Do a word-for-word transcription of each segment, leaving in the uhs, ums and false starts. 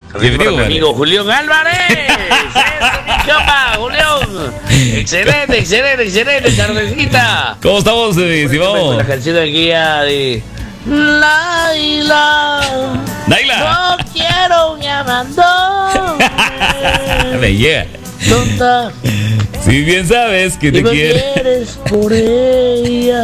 Bienvenido, mi amigo Julián Álvarez. Eso, mi compa, Julián. Excelente, excelente, excelente, tardecita. ¿Cómo estamos, eh, estimado? La canción de guía de Naila. Naila. No quiero un abandono. Me llega. Tonta. Si bien sabes que te Y me quiero. quieres por ella.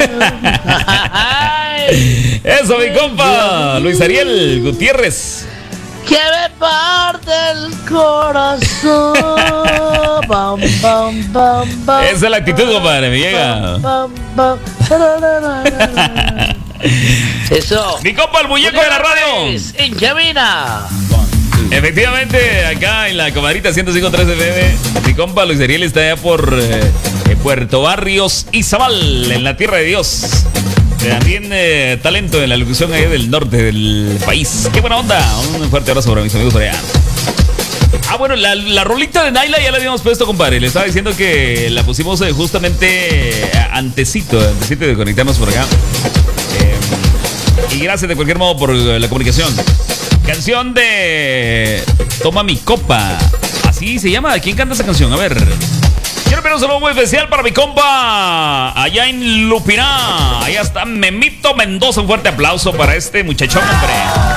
Eso, mi compa. Luis Ariel Gutiérrez. Que me parte el corazón. Bam, bam, bam, bam, Esa es la actitud, compadre, me llega. bam, bam, tararara. Eso. Mi compa, el muñeco de la radio. En cabina. Efectivamente, acá en la comadrita ciento cinco punto tres F M, mi compa Luis Ariel está allá por eh, Puerto Barrios y Zabal, en la tierra de Dios. También eh, talento en la locución allá del norte del país. ¡Qué buena onda! Un fuerte abrazo para mis amigos por allá. Ah, bueno, la, la rolita de Naila ya la habíamos puesto, compadre. Le estaba diciendo que la pusimos eh, justamente antecito, antecito de conectarnos por acá. Eh, y gracias de cualquier modo por la comunicación. Canción de Toma mi copa. Así se llama. ¿Quién canta esa canción? A ver. Quiero enviar un saludo muy especial para mi compa allá en Lupiná. Allá está Memito Mendoza. Un fuerte aplauso para este muchachón, hombre.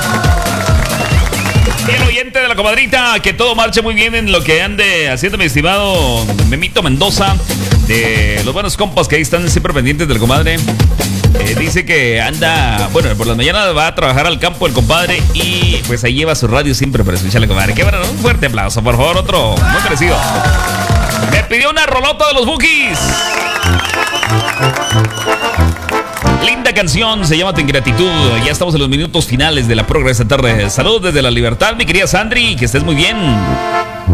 El oyente de la comadrita, que todo marche muy bien en lo que ande haciendo mi estimado Memito Mendoza, de los buenos compas que ahí están siempre pendientes del comadre. Eh, dice que anda, bueno, por las mañanas va a trabajar al campo el compadre y pues ahí lleva su radio siempre para escucharle, comadre. Qué bueno, un fuerte aplauso, por favor, otro muy merecido. Me pidió una rolota de los Bukis. Linda canción, se llama Tu Ingratitud. Ya estamos en los minutos finales de la programa esta tarde. Saludos desde La Libertad, mi querida Sandri, que estés muy bien.